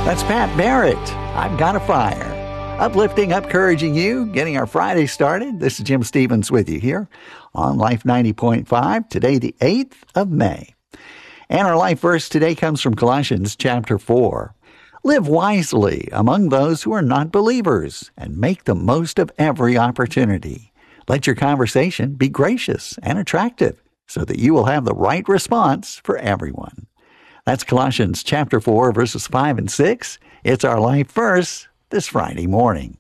That's Pat Barrett. I've got a fire. Uplifting, encouraging you, getting our Friday started. This is Jim Stevens with you here on Life 90.5, today the 8th of May. And our life verse today comes from Colossians chapter 4. Live wisely among those who are not believers and make the most of every opportunity. Let your conversation be gracious and attractive so that you will have the right response for everyone. That's Colossians chapter 4, verses 5 and 6. It's our life verse this Friday morning.